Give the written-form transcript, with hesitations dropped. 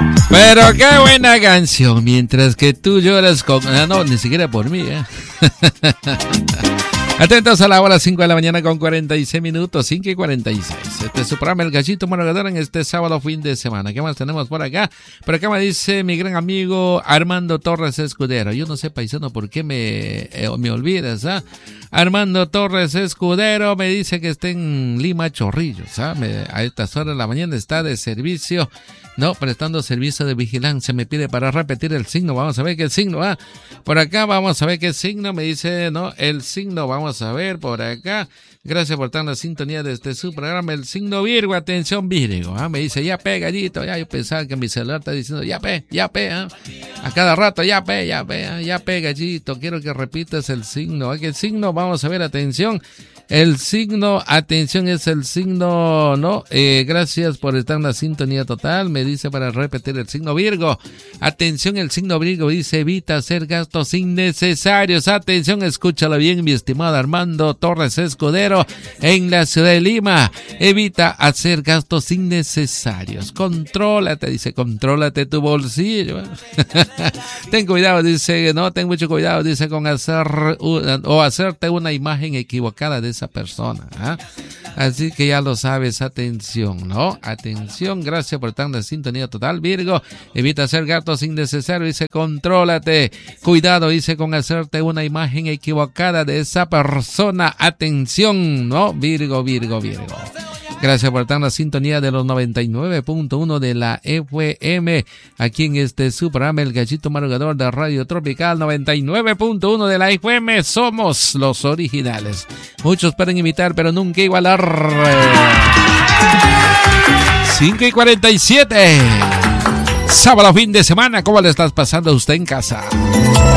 Pero qué buena canción, mientras que tú lloras con... no, ni siquiera por mí, Atentos a la hora 5 de la mañana con 46 minutos, 5 y 46. Este es su programa El Gallito Madrugador en este sábado fin de semana. ¿Qué más tenemos por acá? Por acá me dice mi gran amigo Armando Torres Escudero. Yo no sé, paisano, por qué me olvidas, Armando Torres Escudero me dice que está en Lima Chorrillos, a estas horas de la mañana está de servicio, prestando servicio de vigilancia. Me pide para repetir el signo. Vamos a ver qué signo va. Por acá vamos a ver qué signo me dice, el signo, vamos a ver por acá. Gracias por estar en la sintonía de este su programa, el signo Virgo. Atención, Virgo, me dice, ya pe, gallito, yo pensaba que mi celular está diciendo, ya pe, a cada rato, ya pe, gallito, quiero que repitas el signo. ¿Qué signo? Vamos a ver, atención. El signo, atención, es el signo, gracias por estar en la sintonía total. Me dice para repetir el signo Virgo. Atención, el signo Virgo dice, evita hacer gastos innecesarios. Atención, escúchalo bien, mi estimado Armando Torres Escudero, en la ciudad de Lima. Evita hacer gastos innecesarios. Contrólate, dice, contrólate tu bolsillo. Ten cuidado, dice, ten mucho cuidado, dice, con hacerte una imagen equivocada de esa persona, Así que ya lo sabes, atención, Atención, gracias por estar en la sintonía total, Virgo. Evita hacer gastos innecesarios, dice, contrólate. Cuidado, dice, con hacerte una imagen equivocada de esa persona. Atención, Virgo. Gracias por estar en la sintonía de los 99.1 de la FM, aquí en este su programa El Gallito Madrugador de Radio Tropical 99.1 de la FM. Somos los originales. Muchos pueden imitar, pero nunca igualar. 5 y 47. Sábado, fin de semana. ¿Cómo le estás pasando a usted en casa?